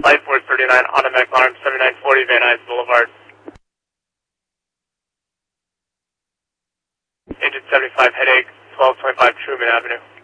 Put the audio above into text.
Light Force 39, automatic alarm 7940 Van Nuys Boulevard. Engine 75, headache, 1225 Truman Avenue.